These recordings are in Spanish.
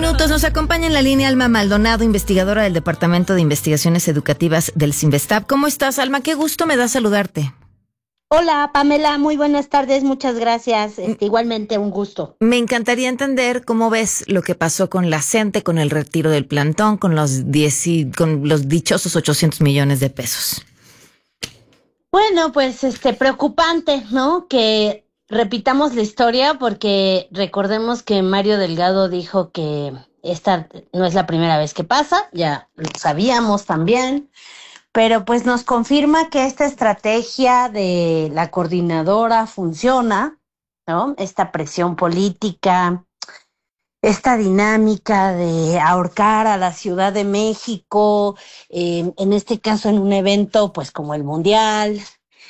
minutos. Nos acompaña en la línea Alma Maldonado, investigadora del Departamento de Investigaciones Educativas del CINVESTAB. ¿Cómo estás, Alma? Qué gusto me da saludarte. Hola, Pamela, muy buenas tardes, muchas gracias. Igualmente un gusto. Me encantaría entender cómo ves lo que pasó con la CENTE, con el retiro del plantón, con los dichosos 800 millones de pesos. Bueno, pues preocupante, ¿no? Que repitamos la historia, porque recordemos que Mario Delgado dijo que esta no es la primera vez que pasa, ya lo sabíamos también, pero pues nos confirma que esta estrategia de la coordinadora funciona, ¿no? Esta presión política, esta dinámica de ahorcar a la Ciudad de México, en este caso en un evento pues como el Mundial.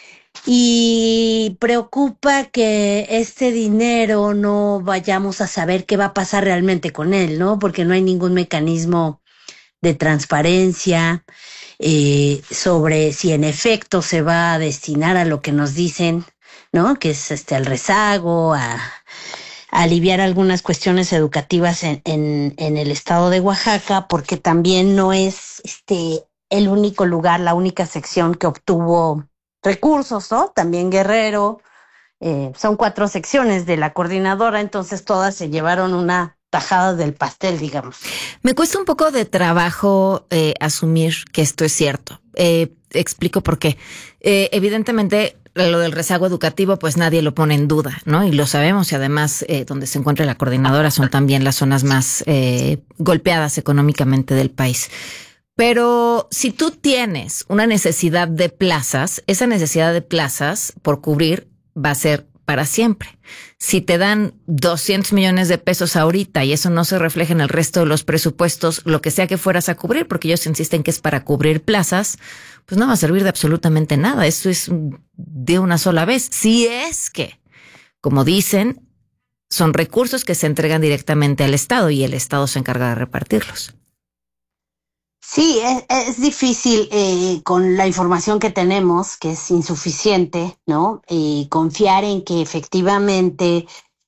Y preocupa que este dinero no vayamos a saber qué va a pasar realmente con él, ¿no? Porque no hay ningún mecanismo de transparencia sobre si en efecto se va a destinar a lo que nos dicen, ¿no? Que es al rezago, a aliviar algunas cuestiones educativas en el estado de Oaxaca, porque también no es el único lugar, la única sección que obtuvo recursos, ¿no? También Guerrero, son 4 secciones de la coordinadora, entonces todas se llevaron una tajada del pastel, digamos. Me cuesta un poco de trabajo asumir que esto es cierto. Explico por qué. Evidentemente, lo del rezago educativo, pues nadie lo pone en duda, ¿no? Y lo sabemos, y además donde se encuentra la coordinadora son también las zonas más golpeadas económicamente del país. Pero si tú tienes una necesidad de plazas, esa necesidad de plazas por cubrir va a ser para siempre. Si te dan 200 millones de pesos ahorita y eso no se refleja en el resto de los presupuestos, lo que sea que fueras a cubrir, porque ellos insisten que es para cubrir plazas, pues no va a servir de absolutamente nada. Eso es de una sola vez. Si es que, como dicen, son recursos que se entregan directamente al Estado y el Estado se encarga de repartirlos. Sí, es difícil con la información que tenemos, que es insuficiente, ¿no? Confiar en que efectivamente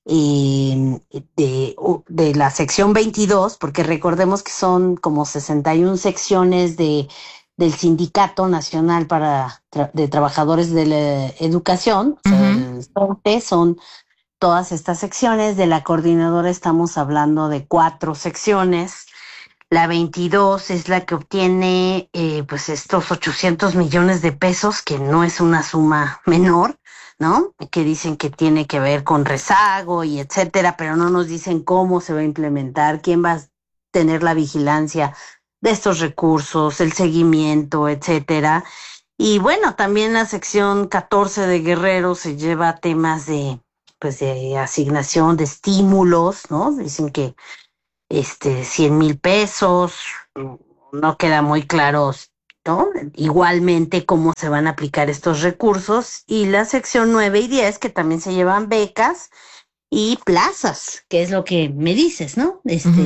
de la sección 22, porque recordemos que son como 61 secciones del Sindicato Nacional de Trabajadores de la Educación, o sea, el SONTE, son todas estas secciones. De la coordinadora estamos hablando de 4 secciones. La 22 es la que obtiene pues estos 800 millones de pesos, que no es una suma menor, ¿no? Que dicen que tiene que ver con rezago y etcétera, pero no nos dicen cómo se va a implementar, quién va a tener la vigilancia de estos recursos, el seguimiento, etcétera. Y bueno, también la sección 14 de Guerrero se lleva temas de asignación de estímulos, ¿no? Dicen que 100,000 pesos, no queda muy claro, ¿no? Igualmente cómo se van a aplicar estos recursos. Y la sección 9 y 10, que también se llevan becas y plazas, que es lo que me dices, ¿no?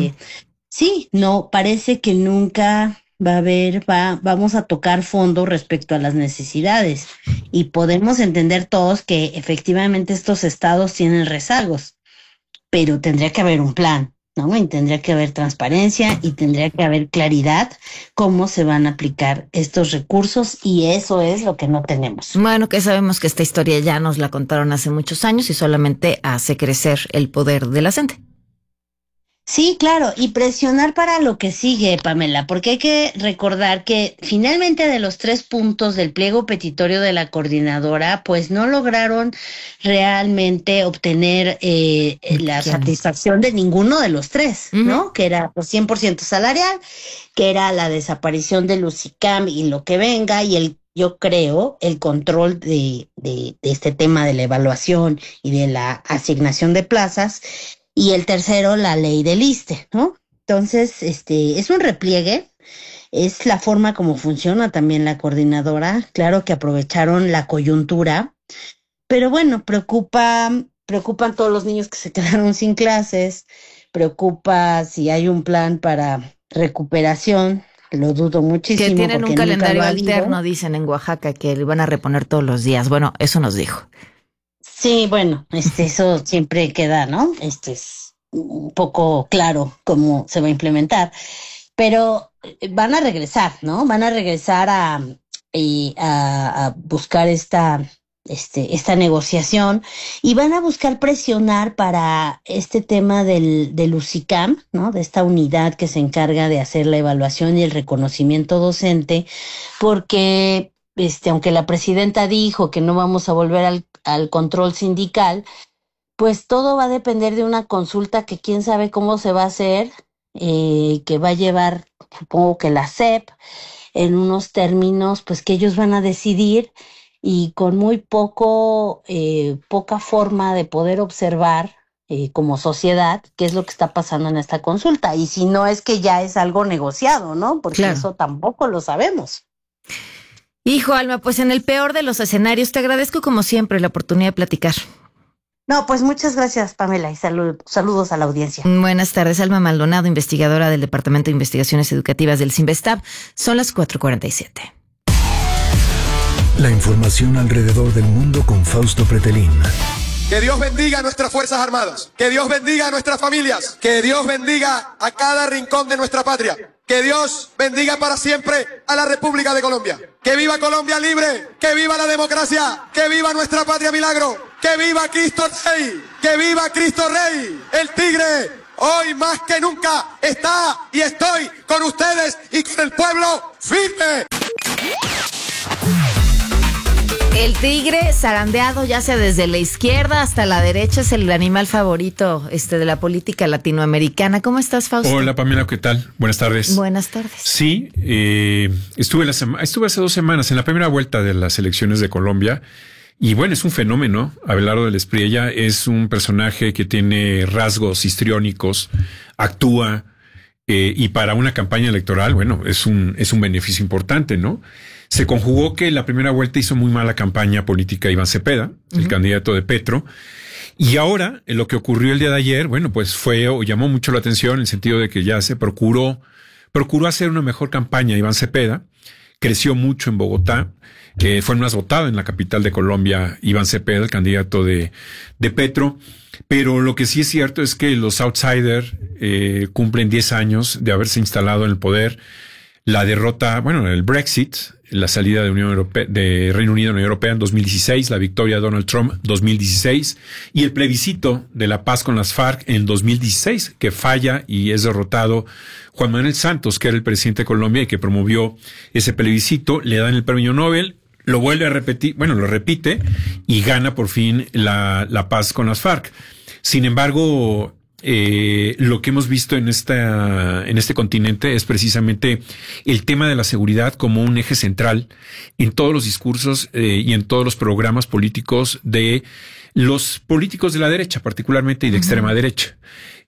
Sí, no, parece que nunca vamos a tocar fondo respecto a las necesidades, y podemos entender todos que efectivamente estos estados tienen rezagos, pero tendría que haber un plan, ¿no? Y tendría que haber transparencia y tendría que haber claridad cómo se van a aplicar estos recursos, y eso es lo que no tenemos. Bueno, que sabemos que esta historia ya nos la contaron hace muchos años y solamente hace crecer el poder de la gente. Sí, claro, y presionar para lo que sigue, Pamela, porque hay que recordar que finalmente de los 3 puntos del pliego petitorio de la coordinadora, pues no lograron realmente obtener la satisfacción de ninguno de los 3, ¿no? Que era pues 100% salarial, que era la desaparición del UCICAM y lo que venga, y yo creo, el control de este tema de la evaluación y de la asignación de plazas. Y el tercero, la ley del ISSSTE, ¿no? Entonces, es un repliegue, es la forma como funciona también la coordinadora. Claro que aprovecharon la coyuntura, pero bueno, preocupan todos los niños que se quedaron sin clases, preocupa si hay un plan para recuperación, lo dudo muchísimo. Que tienen un calendario alterno, dicen en Oaxaca, que le van a reponer todos los días. Bueno, eso nos dijo. Sí, bueno, eso siempre queda, ¿no? un poco claro cómo se va a implementar, pero van a regresar, ¿no? Van a regresar a buscar esta negociación y van a buscar presionar para este tema del UCICAM, ¿no? De esta unidad que se encarga de hacer la evaluación y el reconocimiento docente, porque aunque la presidenta dijo que no vamos a volver al control sindical, pues todo va a depender de una consulta que quién sabe cómo se va a hacer, que va a llevar, supongo que la SEP, en unos términos pues que ellos van a decidir y con muy poca forma de poder observar como sociedad qué es lo que está pasando en esta consulta. Y si no es que ya es algo negociado, ¿no? Porque claro, eso tampoco lo sabemos. Hijo, Alma, pues en el peor de los escenarios, te agradezco como siempre la oportunidad de platicar. No, pues muchas gracias, Pamela, y saludos a la audiencia. Buenas tardes, Alma Maldonado, investigadora del Departamento de Investigaciones Educativas del CINVESTAB. Son las 4:47. La información alrededor del mundo con Fausto Pretelín. Que Dios bendiga a nuestras Fuerzas Armadas, que Dios bendiga a nuestras familias, que Dios bendiga a cada rincón de nuestra patria, que Dios bendiga para siempre a la República de Colombia. ¡Que viva Colombia libre! ¡Que viva la democracia! ¡Que viva nuestra patria milagro! ¡Que viva Cristo Rey! ¡Que viva Cristo Rey! El Tigre hoy más que nunca está y estoy con ustedes y con el pueblo firme. El tigre zarandeado ya sea desde la izquierda hasta la derecha es el animal favorito de la política latinoamericana. ¿Cómo estás, Fausto? Hola, Pamela, ¿qué tal? Buenas tardes. Buenas tardes. Sí, estuve hace 2 semanas en la primera vuelta de las elecciones de Colombia y bueno, es un fenómeno. Abelardo del Espriella es un personaje que tiene rasgos histriónicos, actúa y para una campaña electoral, bueno, es un beneficio importante, ¿no? Se conjugó que la primera vuelta hizo muy mala campaña política Iván Cepeda, el candidato de Petro. Y ahora, lo que ocurrió el día de ayer, bueno, pues llamó mucho la atención en el sentido de que ya se procuró hacer una mejor campaña Iván Cepeda. Creció mucho en Bogotá. Fue el más votado en la capital de Colombia, Iván Cepeda, el candidato de Petro. Pero lo que sí es cierto es que los outsiders cumplen 10 años de haberse instalado en el poder. La derrota, el Brexit, la salida de Reino Unido de la Unión Europea en 2016, la victoria de Donald Trump 2016 y el plebiscito de la paz con las FARC en 2016, que falla y es derrotado Juan Manuel Santos, que era el presidente de Colombia y que promovió ese plebiscito, le dan el premio Nobel, lo vuelve a repetir, lo repite y gana por fin la paz con las FARC. Sin embargo, lo que hemos visto en este continente es precisamente el tema de la seguridad como un eje central en todos los discursos y en todos los programas políticos de los políticos de la derecha, particularmente y de extrema derecha.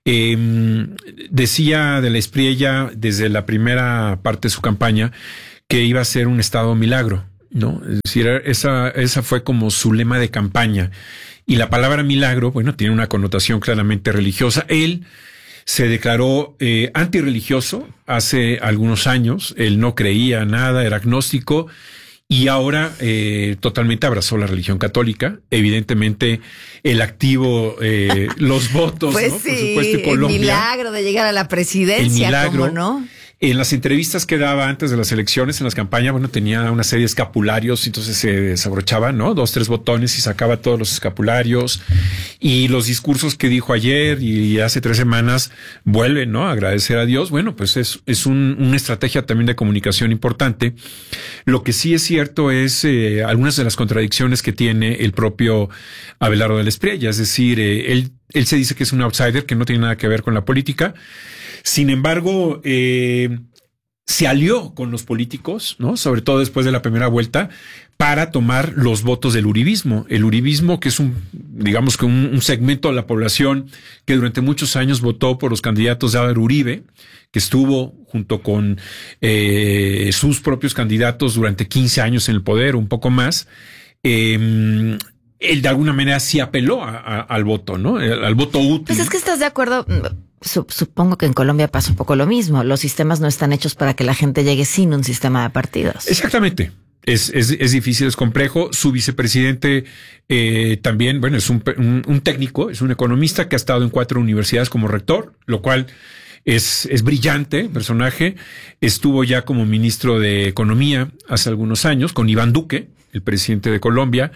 Decía de la Espriella desde la primera parte de su campaña que iba a ser un estado milagro, ¿no? Es decir, esa fue como su lema de campaña. Y la palabra milagro, tiene una connotación claramente religiosa. Él se declaró antirreligioso hace algunos años. Él no creía nada, era agnóstico y ahora totalmente abrazó la religión católica. Evidentemente, el activo, los votos, pues ¿no? Sí, por supuesto, y Colombia. El milagro de llegar a la presidencia, el milagro, ¿cómo no? En las entrevistas que daba antes de las elecciones, en las campañas, tenía una serie de escapularios, entonces se desabrochaba, 2, 3 botones y sacaba todos los escapularios. Y los discursos que dijo ayer y hace 3 semanas vuelven, a agradecer a Dios. Pues es una estrategia también de comunicación importante. Lo que sí es cierto es algunas de las contradicciones que tiene el propio Abelardo del Espriella. Es decir, él se dice que es un outsider, que no tiene nada que ver con la política. Sin embargo, se alió con los políticos, sobre todo después de la primera vuelta, para tomar los votos del uribismo. El uribismo, que es un segmento de la población que durante muchos años votó por los candidatos de Álvaro Uribe, que estuvo junto con sus propios candidatos durante 15 años en el poder, un poco más. Él de alguna manera sí apeló al voto, al voto útil. Pues es que estás de acuerdo. Supongo que en Colombia pasa un poco lo mismo. Los sistemas no están hechos para que la gente llegue sin un sistema de partidos. Exactamente. Es difícil, es complejo. Su vicepresidente también, bueno, es un técnico, es un economista que ha estado en 4 universidades como rector, lo cual es brillante personaje. Estuvo ya como ministro de Economía hace algunos años con Iván Duque, el presidente de Colombia.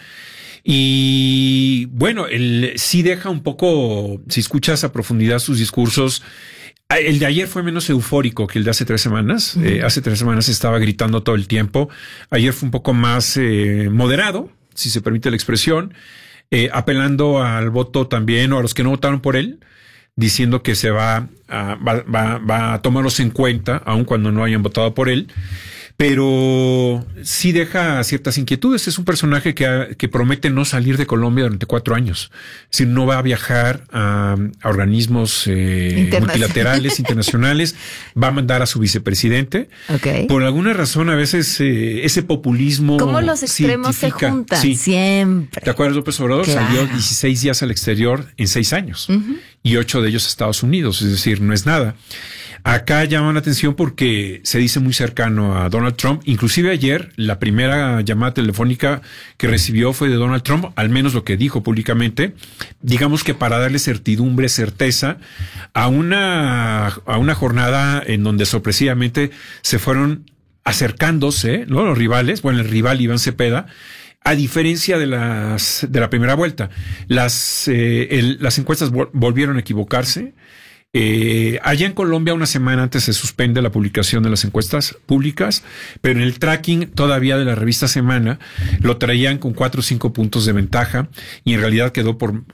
Y bueno, él sí deja un poco, si escuchas a profundidad sus discursos, el de ayer fue menos eufórico que el de hace 3 semanas. Hace 3 semanas estaba gritando todo el tiempo. Ayer fue un poco más moderado, si se permite la expresión, apelando al voto también o a los que no votaron por él, diciendo que se va a tomarlos en cuenta, aun cuando no hayan votado por él. Pero sí deja ciertas inquietudes. Es un personaje que promete no salir de Colombia durante 4 años. Es decir, no va a viajar a organismos multilaterales, internacionales. Va a mandar a su vicepresidente. Okay. Por alguna razón, a veces ese populismo. ¿Cómo los extremos se juntan? Sí. Siempre. ¿Te acuerdas? López Obrador salió 16 días al exterior en 6 años. Y 8 de ellos a Estados Unidos. Es decir, no es nada. Acá llama la atención porque se dice muy cercano a Donald Trump. Inclusive ayer la primera llamada telefónica que recibió fue de Donald Trump, al menos lo que dijo públicamente. Digamos que para darle certidumbre, certeza a una jornada en donde sorpresivamente se fueron acercándose, ¿no? Los rivales, bueno, el rival Iván Cepeda. A diferencia de la primera vuelta, las encuestas volvieron a equivocarse. Allá en Colombia, una semana antes se suspende la publicación de las encuestas públicas, pero en el tracking todavía de la revista Semana lo traían con 4 o 5 puntos de ventaja y en realidad quedó por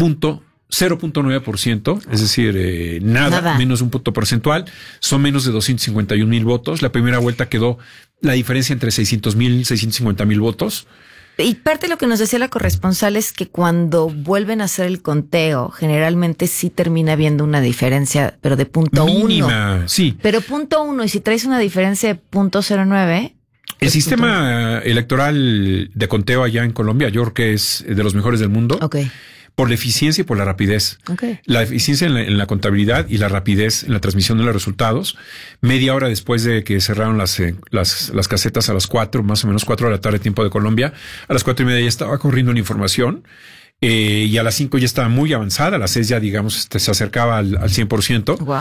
0.9%, es decir, nada, menos de un punto porcentual. Son menos de 251,000 votos. La primera vuelta quedó la diferencia entre 600,000 y 650,000 votos. Y parte de lo que nos decía la corresponsal es que cuando vuelven a hacer el conteo, generalmente sí termina habiendo una diferencia, pero de mínima, 1. Sí. Pero 1, y si traes una diferencia de 0.09... El sistema electoral de conteo allá en Colombia, yo creo que es de los mejores del mundo. Okay. Por la eficiencia y por la rapidez. Okay. La eficiencia en la contabilidad y la rapidez en la transmisión de los resultados. Media hora después de que cerraron las casetas a las 4, más o menos 4 de la tarde, tiempo de Colombia, a las 4:30 ya estaba corriendo la información. Y a las 5 ya estaba muy avanzada, a las 6 ya, digamos, se acercaba al 100%. Wow.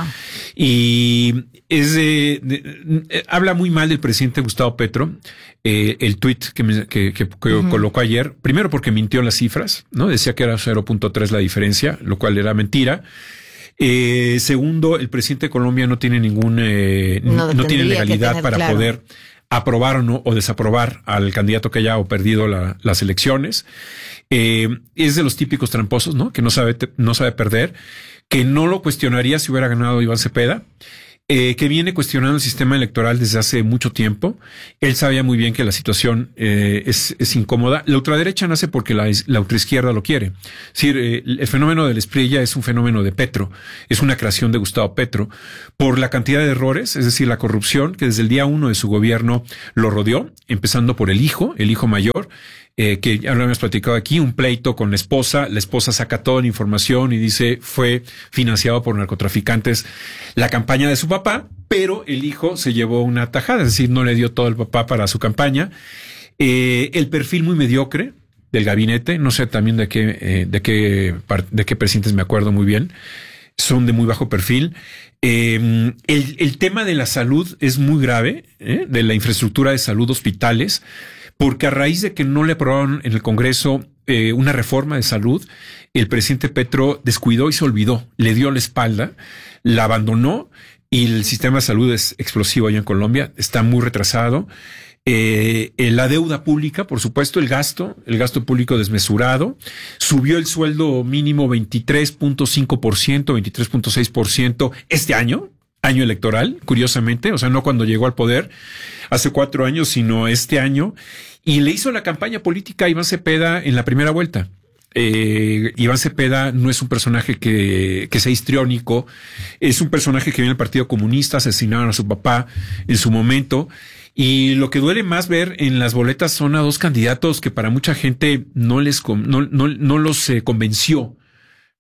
Y habla muy mal del presidente Gustavo Petro, el tuit que colocó ayer, primero porque mintió las cifras, ¿no? Decía que era 0.3 la diferencia, lo cual era mentira. Segundo, el presidente de Colombia no tiene no tiene legalidad para poder aprobar o no, o desaprobar al candidato que haya perdido las elecciones. Es de los típicos tramposos, ¿no? Que no sabe perder, que no lo cuestionaría si hubiera ganado Iván Cepeda, que viene cuestionando el sistema electoral desde hace mucho tiempo. Él sabía muy bien que la situación es incómoda. La ultraderecha nace porque la ultraizquierda lo quiere. Es decir, el fenómeno del Espriella es un fenómeno de Petro, es una creación de Gustavo Petro, por la cantidad de errores, es decir, la corrupción que desde el día 1 de su gobierno lo rodeó, empezando por el hijo mayor, que ya lo hemos platicado aquí, un pleito con la esposa saca toda la información y dice fue financiado por narcotraficantes la campaña de su papá, pero el hijo se llevó una tajada, es decir, no le dio todo el papá para su campaña. El perfil muy mediocre del gabinete, no sé también de qué presidentes me acuerdo muy bien, son de muy bajo perfil. El tema de la salud es muy grave, de la infraestructura de salud, hospitales, porque a raíz de que no le aprobaron en el Congreso una reforma de salud, el presidente Petro descuidó y se olvidó, le dio la espalda, la abandonó y el sistema de salud es explosivo allá en Colombia, está muy retrasado. La deuda pública, por supuesto, el gasto público desmesurado, subió el sueldo mínimo 23.5%, 23.6% este año electoral, curiosamente, o sea, no cuando llegó al poder hace 4 años, sino este año, y le hizo la campaña política a Iván Cepeda en la primera vuelta. Iván Cepeda no es un personaje que sea histriónico, es un personaje que viene del Partido Comunista, asesinaron a su papá en su momento, y lo que duele más ver en las boletas son a 2 candidatos que para mucha gente no los convenció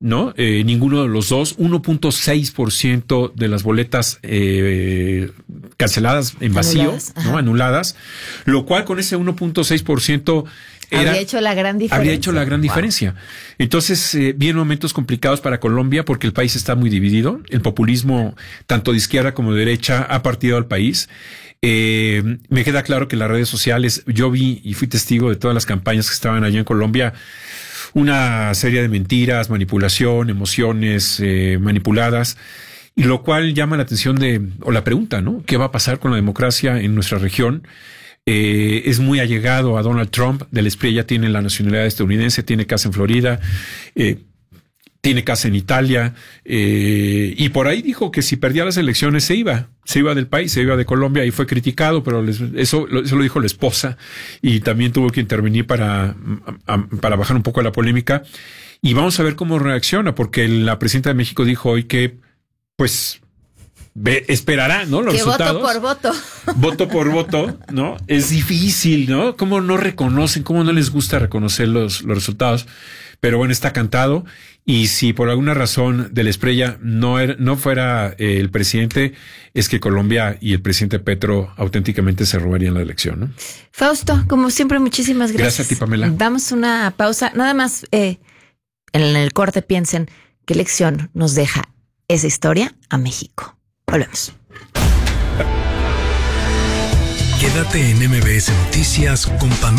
¿no? Ninguno de los dos, 1.6% de las boletas canceladas en vacío, ¿no? Anuladas, lo cual con ese 1.6% habría hecho la gran diferencia. Habría hecho la gran diferencia. Entonces, vienen momentos complicados para Colombia porque el país está muy dividido. El populismo, tanto de izquierda como de derecha, ha partido al país. Me queda claro que las redes sociales, yo vi y fui testigo de todas las campañas que estaban allá en Colombia, una serie de mentiras, manipulación, emociones manipuladas, y lo cual llama la atención o la pregunta, ¿no? ¿Qué va a pasar con la democracia en nuestra región? Es muy allegado a Donald Trump. Del Espriella tiene la nacionalidad estadounidense, tiene casa en Florida, tiene casa en Italia, y por ahí dijo que si perdía las elecciones se iba del país, se iba de Colombia, y fue criticado, pero eso lo dijo la esposa, y también tuvo que intervenir para bajar un poco la polémica. Y vamos a ver cómo reacciona, porque la presidenta de México dijo hoy que, pues, esperará, ¿no? Los resultados. Voto por voto, ¿no? Es difícil, ¿no? ¿Cómo no reconocen, cómo no les gusta reconocer los resultados? Pero bueno, está cantado. Y si por alguna razón del Espriella no fuera el presidente, es que Colombia y el presidente Petro auténticamente se robarían la elección, ¿no? Fausto, como siempre, muchísimas gracias. Gracias a ti, Pamela. Damos una pausa. Nada más, en el corte piensen qué lección nos deja esa historia a México. Volvemos. Quédate en MBS Noticias con Pamela